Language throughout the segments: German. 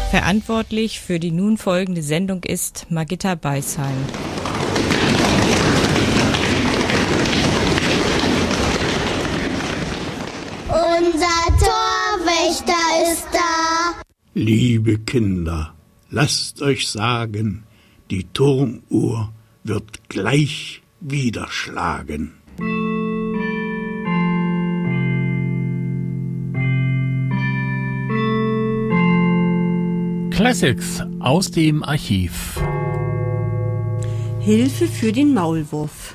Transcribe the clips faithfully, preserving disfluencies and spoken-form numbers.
Verantwortlich für die nun folgende Sendung ist Margitta Beisheim. Unser Torwächter ist da. Liebe Kinder, lasst euch sagen, die Turmuhr wird gleich wieder schlagen. Classics aus dem Archiv. Hilfe für den Maulwurf.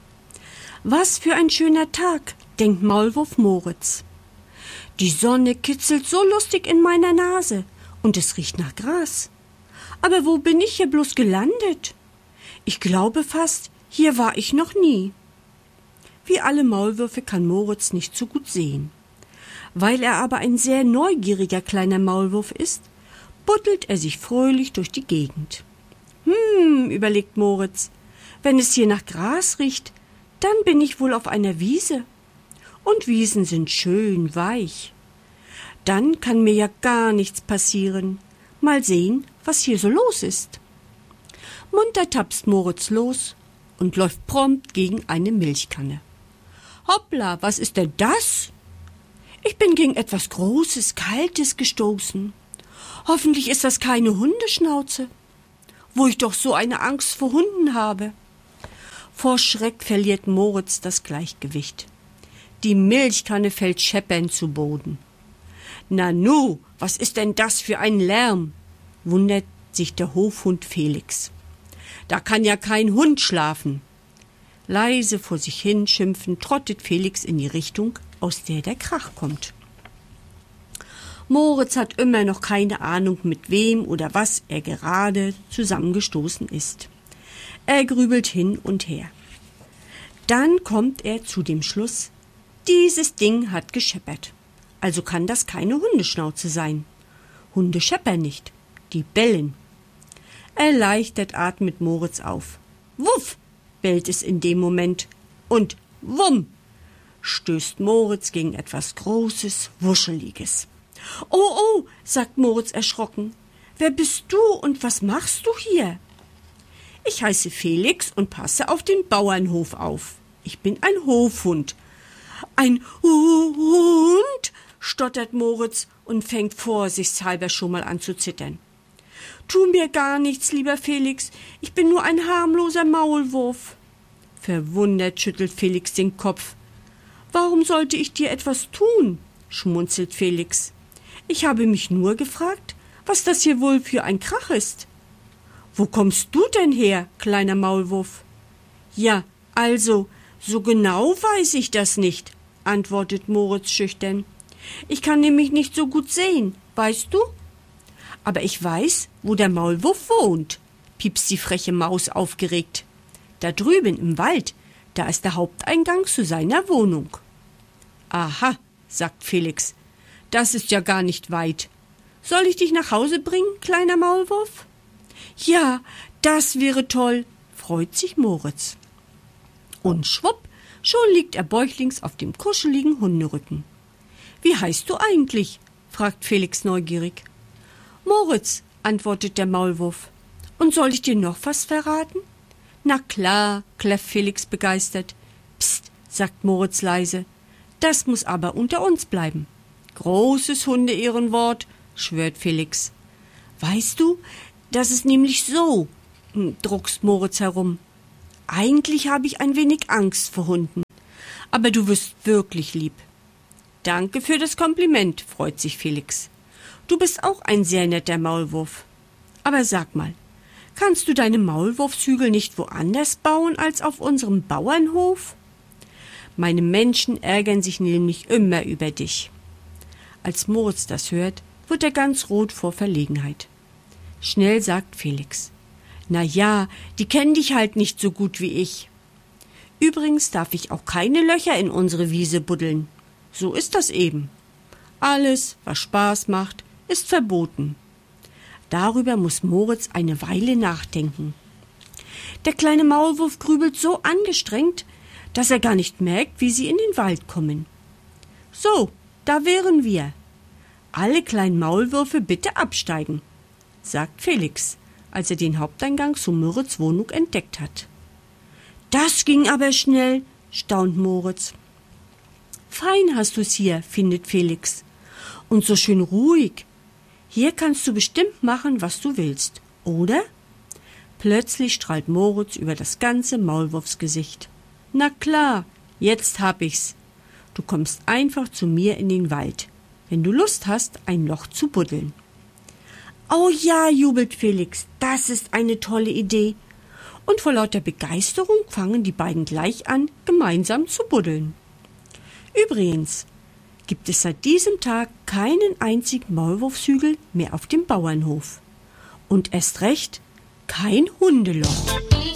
Was für ein schöner Tag, denkt Maulwurf Moritz. Die Sonne kitzelt so lustig in meiner Nase und es riecht nach Gras. Aber wo bin ich hier bloß gelandet? Ich glaube fast, hier war ich noch nie. Wie alle Maulwürfe kann Moritz nicht so gut sehen. Weil er aber ein sehr neugieriger kleiner Maulwurf ist, buddelt er sich fröhlich durch die Gegend. Hm, überlegt Moritz, wenn es hier nach Gras riecht, dann bin ich wohl auf einer Wiese. Und Wiesen sind schön weich. Dann kann mir ja gar nichts passieren. Mal sehen, was hier so los ist. Munter tapst Moritz los und läuft prompt gegen eine Milchkanne. Hoppla, was ist denn das? Ich bin gegen etwas Großes, Kaltes gestoßen. Hoffentlich ist das keine Hundeschnauze, wo ich doch so eine Angst vor Hunden habe. Vor Schreck verliert Moritz das Gleichgewicht. Die Milchkanne fällt scheppernd zu Boden. Nanu, was ist denn das für ein Lärm? Wundert sich der Hofhund Felix. Da kann ja kein Hund schlafen. Leise vor sich hin schimpfend trottet Felix in die Richtung, aus der der Krach kommt. Moritz hat immer noch keine Ahnung, mit wem oder was er gerade zusammengestoßen ist. Er grübelt hin und her. Dann kommt er zu dem Schluss, dieses Ding hat gescheppert. Also kann das keine Hundeschnauze sein. Hunde scheppern nicht, die bellen. Erleichtert atmet Moritz auf. Wuff, bellt es in dem Moment. Und wumm, stößt Moritz gegen etwas Großes, Wuscheliges. Oh, oh, sagt Moritz erschrocken. Wer bist du und was machst du hier? Ich heiße Felix und passe auf den Bauernhof auf. Ich bin ein Hofhund. Ein Hund, stottert Moritz und fängt vorsichtshalber schon mal an zu zittern. Tu mir gar nichts, lieber Felix. Ich bin nur ein harmloser Maulwurf. Verwundert schüttelt Felix den Kopf. Warum sollte ich dir etwas tun? Schmunzelt Felix. Ich habe mich nur gefragt, was das hier wohl für ein Krach ist. Wo kommst du denn her, kleiner Maulwurf? Ja, also, so genau weiß ich das nicht, antwortet Moritz schüchtern. Ich kann nämlich nicht so gut sehen, weißt du? Aber ich weiß, wo der Maulwurf wohnt, piepst die freche Maus aufgeregt. Da drüben im Wald, da ist der Haupteingang zu seiner Wohnung. Aha, sagt Felix, das ist ja gar nicht weit. Soll ich dich nach Hause bringen, kleiner Maulwurf? Ja, das wäre toll, freut sich Moritz. Und schwupp, schon liegt er bäuchlings auf dem kuscheligen Hunderücken. Wie heißt du eigentlich? Fragt Felix neugierig. Moritz, antwortet der Maulwurf. Und soll ich dir noch was verraten? Na klar, kläfft Felix begeistert. Psst, sagt Moritz leise. Das muss aber unter uns bleiben. Großes Hunde-Ehrenwort, schwört Felix. Weißt du, das ist nämlich so, druckst Moritz herum. Eigentlich habe ich ein wenig Angst vor Hunden, aber du wirst wirklich lieb. Danke für das Kompliment, freut sich Felix. Du bist auch ein sehr netter Maulwurf. Aber sag mal, kannst du deine Maulwurfshügel nicht woanders bauen als auf unserem Bauernhof? Meine Menschen ärgern sich nämlich immer über dich. Als Moritz das hört, wird er ganz rot vor Verlegenheit. Schnell sagt Felix. Na ja, die kennen dich halt nicht so gut wie ich. Übrigens darf ich auch keine Löcher in unsere Wiese buddeln. So ist das eben. Alles, was Spaß macht, ist verboten. Darüber muss Moritz eine Weile nachdenken. Der kleine Maulwurf grübelt so angestrengt, dass er gar nicht merkt, wie sie in den Wald kommen. So, da wären wir. Alle kleinen Maulwürfe bitte absteigen. sagt Felix, als er den Haupteingang zu Moritz' Wohnung entdeckt hat. Das ging aber schnell, staunt Moritz. Fein hast du's hier, findet Felix. Und so schön ruhig. Hier kannst du bestimmt machen, was du willst, oder? Plötzlich strahlt Moritz über das ganze Maulwurfsgesicht. Na klar, jetzt hab ich's. Du kommst einfach zu mir in den Wald, wenn du Lust hast, ein Loch zu buddeln. Oh ja, jubelt Felix, das ist eine tolle Idee. Und vor lauter Begeisterung fangen die beiden gleich an, gemeinsam zu buddeln. Übrigens gibt es seit diesem Tag keinen einzigen Maulwurfshügel mehr auf dem Bauernhof. Und erst recht kein Hundeloch.